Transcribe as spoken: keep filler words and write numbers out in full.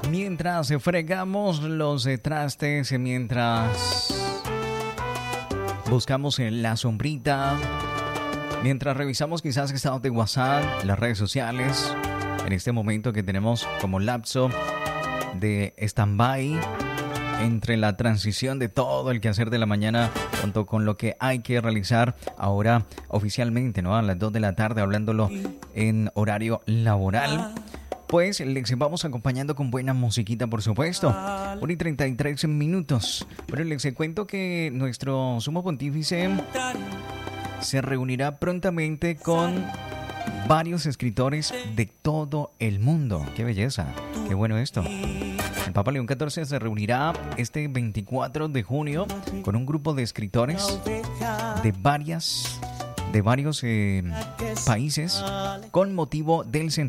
Mientras fregamos los trastes, mientras buscamos la sombrita, mientras revisamos quizás estados de WhatsApp, las redes sociales, en este momento que tenemos como lapso de stand-by entre la transición de todo el quehacer de la mañana junto con lo que hay que realizar ahora oficialmente, ¿no? A las dos de la tarde, hablándolo en horario laboral. Pues les vamos acompañando con buena musiquita, por supuesto. una y treinta y tres minutos. Pero les cuento que nuestro sumo pontífice se reunirá prontamente con varios escritores de todo el mundo. ¡Qué belleza! ¡Qué bueno esto! El Papa León catorce se reunirá este veinticuatro de junio con un grupo de escritores de varias... de varios eh, países con motivo del centenario